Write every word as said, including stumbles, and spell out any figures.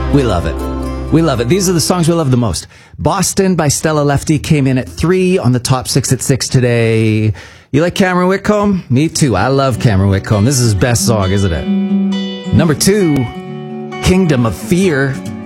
We love it. We love it. These are the songs we love the most. Boston by Stella Lefty came in at three on the top six at six today. You like Cameron Whitcomb? Me too. I love Cameron Whitcomb. This is his best song, isn't it? Number two, Kingdom of Fear.